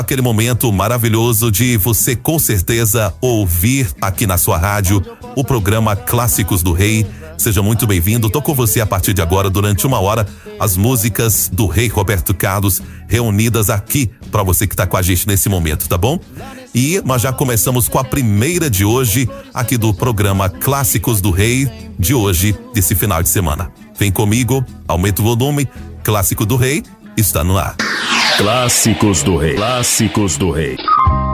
aquele momento maravilhoso de você com certeza ouvir aqui na sua rádio o programa Clássicos do Rei. Seja muito bem-vindo. Tô com você a partir de agora durante 1 hora, as músicas do Rei Roberto Carlos reunidas aqui para você que tá com a gente nesse momento, tá bom? E nós já começamos com a primeira de hoje aqui do programa Clássicos do Rei de hoje, desse final de semana. Vem comigo, aumenta o volume. Clássico do Rei está no ar. Clássicos do Rei. Clássicos do Rei.